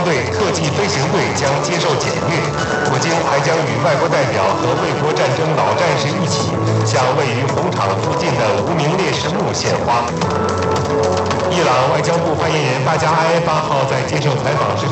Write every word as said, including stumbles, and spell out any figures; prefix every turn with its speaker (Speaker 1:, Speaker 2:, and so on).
Speaker 1: 队特技飞行队将接受检阅，普京还将与外国代表和卫国战争老战士一起，向位于红场附近的无名烈士墓献花。伊朗外交部发言人巴加埃八号在接受采访时